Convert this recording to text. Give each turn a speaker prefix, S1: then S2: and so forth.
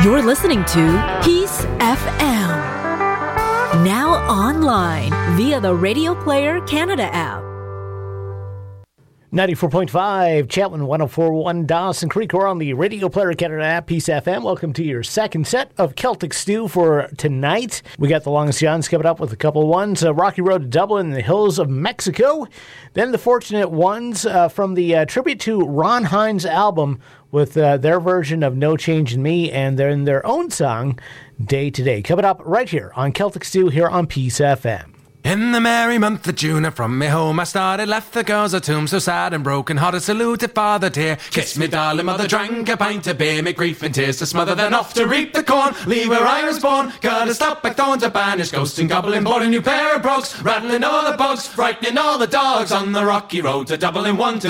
S1: You're listening to Peace FM. Now online via the Radio Player Canada app.
S2: 94.5, Cheltenham, 104.1, Dawson Creek. We're on the Radio Player Canada app, Peace FM. Welcome to your second set of Celtic Stew for tonight. We got the Longest Johns coming up with a couple of ones. Rocky Road to Dublin and the Hills of Mexico. Then the Fortunate Ones from the tribute to Ron Hines album with their version of No Change in Me and then their own song, Day to Day. Coming up right here on Celtic Stew here on Peace FM.
S3: In the merry month of June, from me home I started, left the girls at home so sad and broken hearted, saluted father dear, kissed me darling mother, drank a pint of beer, me grief and tears to smother, then off to reap the corn, leave where I was born, gotta stop back thorns to banish ghosts and goblin, bought a new pair of brogues, rattling all the bugs, frightening all the dogs, on the rocky road to Dublin, 1, 2,